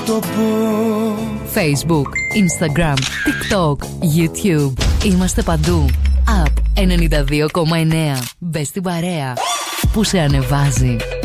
το πω. Facebook, Instagram, TikTok, YouTube. Είμαστε παντού. App 92,9. Μπες στην παρέα που σε ανεβάζει.